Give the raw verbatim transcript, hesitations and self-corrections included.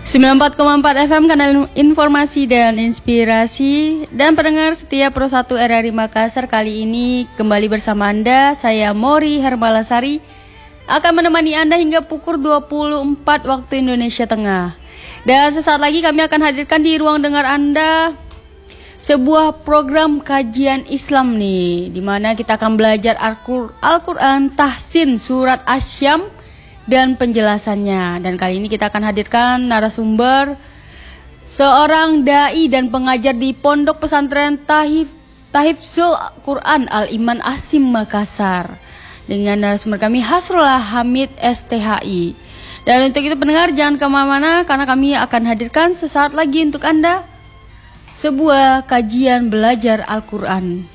sembilan puluh empat koma empat F M, kanal informasi dan inspirasi. Dan pendengar setia Pro satu R R I Makassar, kali ini kembali bersama Anda, saya Mori Hermalasari, akan menemani Anda hingga pukul dua puluh empat waktu Indonesia Tengah. Dan sesaat lagi kami akan hadirkan di ruang dengar Anda sebuah program kajian Islam nih, dimana kita akan belajar Al-Quran, Tahsin, Surat Asy-Syams, dan penjelasannya. Dan kali ini kita akan hadirkan narasumber, seorang dai dan pengajar di Pondok Pesantren Tahif, Tahifzul Quran Al-Iman Asim Makassar, dengan narasumber kami Hasrullah Hamid S T H I. Dan untuk itu pendengar jangan kemana-mana, karena kami akan hadirkan sesaat lagi untuk Anda sebuah kajian belajar Al-Quran.